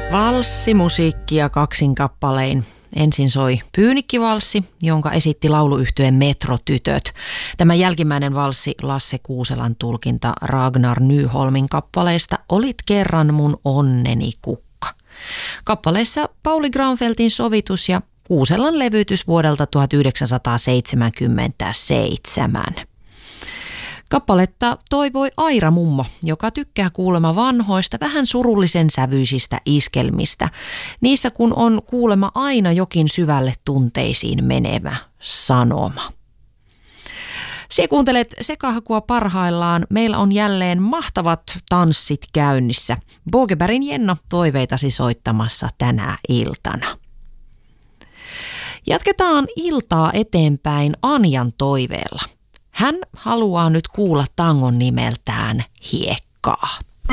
Valssimusiikkia kaksin kappalein. Ensin soi Pyynikkivalssi, jonka esitti lauluyhtyeen Metrotytöt. Tämä jälkimmäinen valssi, Lasse Kuuselan tulkinta Ragnar Nyholmin kappaleesta Olit kerran mun onneni kukka. Kappaleessa Pauli Granfeltin sovitus ja Kuuselan levytys vuodelta 1977. Kappaletta toivoi Aira mummo, joka tykkää kuulemma vanhoista, vähän surullisen sävyisistä iskelmistä. Niissä kun on kuulemma aina jokin syvälle tunteisiin menevä sanoma. Sie kuuntelet Sekahakua parhaillaan. Meillä on jälleen mahtavat tanssit käynnissä. Bogebergin Jenna toiveitasi soittamassa tänä iltana. Jatketaan iltaa eteenpäin Anjan toiveella. Hän haluaa nyt kuulla tangon nimeltään Hiekkaa.